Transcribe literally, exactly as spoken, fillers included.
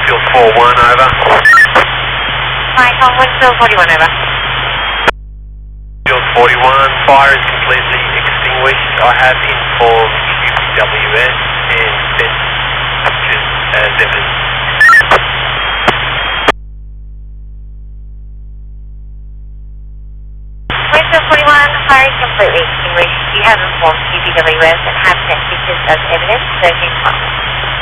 Winfield four one, over. Hi, Tom, Winfield forty-one, over. Winfield forty-one, fire is completely extinguished. I have informed U P W S and sent pictures as evidence. Winfield forty-one, fire is completely extinguished. You have informed U P W S and have sent pictures as evidence. thirteen